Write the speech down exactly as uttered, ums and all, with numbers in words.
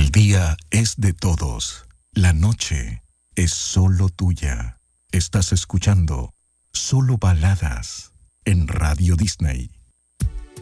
El día es de todos. La noche es solo tuya. Estás escuchando Solo Baladas en Radio Disney.